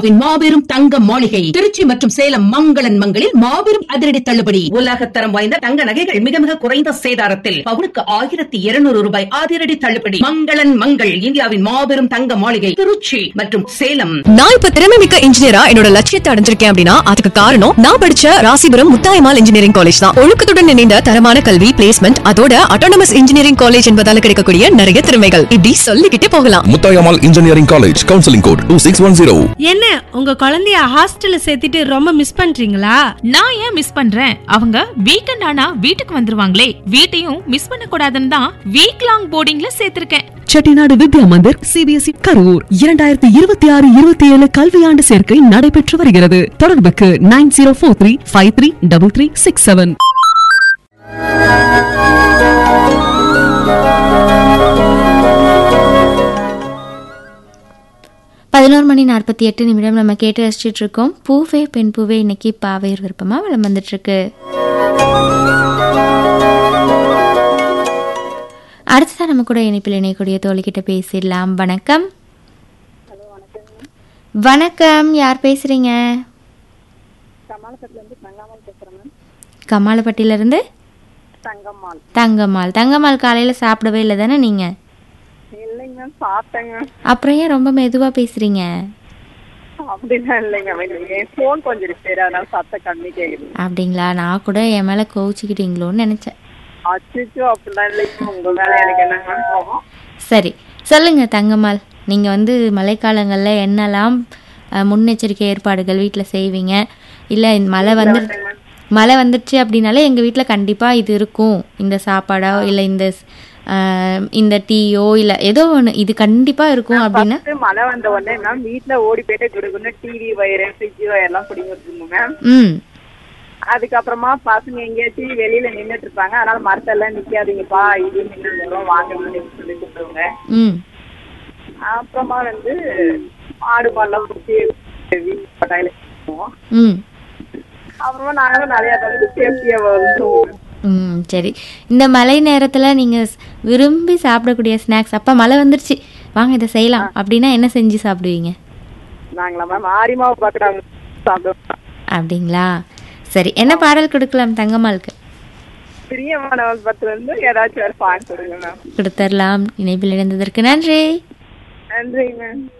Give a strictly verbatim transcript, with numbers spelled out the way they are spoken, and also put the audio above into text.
மாபெரும் தங்க மாளிகை திருச்சி மற்றும் சேலம் மங்களன் மங்களில் மாபெரும் அதிரடி தள்ளுபடி. உலகத்தரம் வாய்ந்த தங்க நகைகள் மிக மிக குறைந்த சேதாரத்தில் பவுனுக்கு ஆயிரத்தி இருநூறு ரூபாய் அதிரடி தள்ளுபடி. மங்களன் மங்கள் இந்தியாவின் மாபெரும் தங்க மாளிகை திருச்சி மற்றும் சேலம். நான் இப்ப திறமை மிக்க இன்ஜினியரா என்னோட லட்சியத்தை அடைஞ்சிருக்கேன் அப்படின்னா அதுக்கு காரணம் நான் படிச்ச ராசிபுரம் முத்தாயம்மாள் இன்ஜினியரிங் காலேஜ் தான். ஒழுக்கத்துடன் இணைந்த தரமான கல்வி, பிளேஸ்மெண்ட், அதோட அட்டானமஸ் இன்ஜினியரிங் காலேஜ் என்பதால கிடைக்கக்கூடிய நிறைய திறமைகள் இப்படி சொல்லிக்கிட்டே போகலாம். Muthayammal engineering college, counselling code two six one zero. என்ன உங்க குழந்தைய ஹாஸ்டல்ல சேர்த்துட்டு ரொம்ப மிஸ் பண்றீங்களா? நான் ஏன் மிஸ் பண்றேன்? அவங்க வீக்கெண்ட் ஆனா வீட்டுக்கு வந்துருவாங்களே, வீட்டையும் மிஸ் பண்ண கூடாதுன்னு தான் week long போர்டிங்ல சேர்த்திருக்கேன். Chettinad Vidya Mandir CBSE Karur இரண்டாயிரத்தி இருபத்தி ஆறு இருபத்தி ஏழு கல்வியாண்டு சேர்க்கை நடைபெற்று வருகிறது. தொடர்புக்கு nine zero four three five three double three six seven. பதினோரு மணி நாற்பத்தி எட்டு நிமிடம் நம்ம கேட்டு ரசிச்சுட்டு இருக்கோம். பூவே பெண் பூவே இன்னைக்கு பாவையர் விருப்பமா வளம் வந்துட்டு இருக்கு. அடுத்ததான் நம்ம கூட இணைப்பில் இணையக்கூடிய தோழிக்கிட்ட பேசிடலாம். வணக்கம். வணக்கம், யார் பேசுறீங்க? கமாலப்பட்டியில இருந்து தங்கம்மாள். தங்கம்மாள் தங்கம்மாள் காலையில சாப்பிடவே இல்லை தானே நீங்க? இல்லைங்க, சாப்பிட்டேங்க. அப்புறம் ஏன் ரொம்ப மெதுவா பேசுறீங்க? அப்படிலாம் இல்லைங்க, போன் கொஞ்சம் ரிப்பேர், அதனால சத்தம் கம்மி கேக்குது. அப்படிங்களா? நான் கூட என் மேல கோவிச்சுக்கிட்டீங்களோன்னு நினைச்சேன். அச்சோ, அப்படிலாம் இல்லைங்க, உங்க மேல எனக்கு என்ன. சரி சொல்லுங்க தங்கம்மாள், நீங்க வந்து மழைக்காலங்கள்ல என்னெல்லாம் முன்னெச்சரிக்கை ஏற்பாடுகள் வீட்டில் செய்வீங்க? இல்லை மழை வந்து மழை வந்துடுச்சு அப்படின்னாலே எங்கள் வீட்டில் கண்டிப்பாக இது இருக்கும், இந்த சாப்பாடோ இல்லை இந்த இந்த டீயோ இல்லை ஏதோ ஒன்று இது கண்டிப்பாக இருக்கும் அப்படின்னா? மழை வந்த உடனே மேம் வீட்டில் ஓடி போயிட்டு கொடுக்கணும், டிவி வயரு, ஃப்ரிட்ஜ் வயர் எல்லாம் பிடிங்க வச்சுருங்க மேம். ம். அதுக்கப்புறமா பசங்க எங்கேயாச்சும் வெளியில நின்றுட்டு இருப்பாங்க, அதனால மரத்தெல்லாம் நிக்காதீங்கப்பா, இது நின்று வாங்க சொல்லி கூப்பிடுவாங்க. ம். அப்புறமா வந்து ஆடு பால்லாம் பிடிச்சி பட்டாயில ம். அப்புறமா நாங்களும் நிறைய சேஃப்டியா வந்துருவோம். ம். சரி, இந்த மழை நேரத்தில் நீங்கள் விரும்பி சாப்பிடக்கூடிய ஸ்நாக்ஸ், அப்போ மழை வந்துருச்சு வாங்க இதை செய்யலாம் அப்படின்னா என்ன செஞ்சு சாப்பிடுவீங்க? நாங்களா மேம் ஆரிமாவை பார்க்குறாங்க சாப்பிடுவோம். அப்படிங்களா? சரி, என்ன பாடல் கொடுக்கலாம் தங்கம்மாளுக்கு? பிரியமானவள் பத்து வந்து ஏதாச்சும் ஒரு பாட்டு கொடுங்க மேம். கொடுத்துடலாம். இணைப்பில் இணைந்ததற்கு நன்றி. நன்றி மேம்.